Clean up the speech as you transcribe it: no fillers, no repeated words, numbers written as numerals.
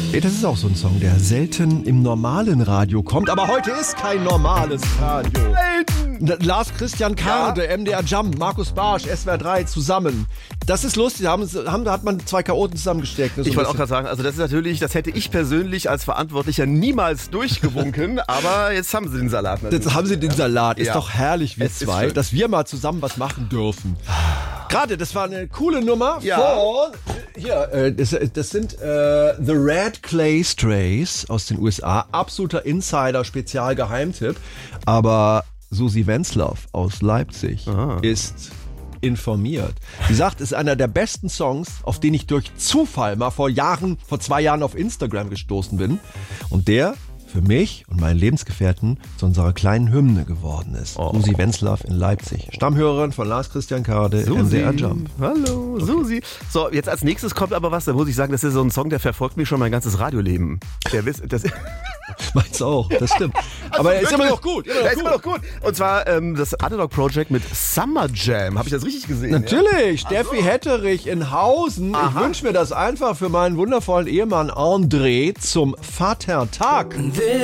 Das ist auch so ein Song, der selten im normalen Radio kommt, aber heute ist kein normales Radio. Lars Christian Karde, MDR Jump, Markus Barsch, SWR 3 zusammen. Das ist lustig, da hat man zwei Chaoten zusammengesteckt. Ich wollte auch gerade sagen, also das ist natürlich, das hätte ich persönlich als Verantwortlicher niemals durchgewunken, aber jetzt haben sie den Salat natürlich. Jetzt haben sie den Salat, ist Ja. doch herrlich, wir zwei, dass wir mal zusammen was machen dürfen. Gerade, das war eine coole Nummer von, hier, das sind The Red Clay Strays aus den USA, absoluter Insider, Spezialgeheimtipp, aber Susi Wenzlaff aus Leipzig ist informiert. Sie sagt, es ist einer der besten Songs, auf den ich durch Zufall mal vor 2 Jahren auf Instagram gestoßen bin und der für mich und meinen Lebensgefährten zu unserer kleinen Hymne geworden ist. Susi Wenzlaff in Leipzig. Stammhörerin von Lars Christian Karde, MDR Jump. Hallo, Susi. So, jetzt als nächstes kommt aber was, da muss ich sagen, das ist so ein Song, der verfolgt mich schon mein ganzes Radioleben. Meins auch, das stimmt. Aber er ist immer noch gut. Er ist immer noch gut. Und zwar das Underdog Project mit Summer Jam. Habe ich das richtig gesehen? Natürlich, Steffi Hetterich in Hausen. Ich wünsche mir das einfach für meinen wundervollen Ehemann André zum Vatertag.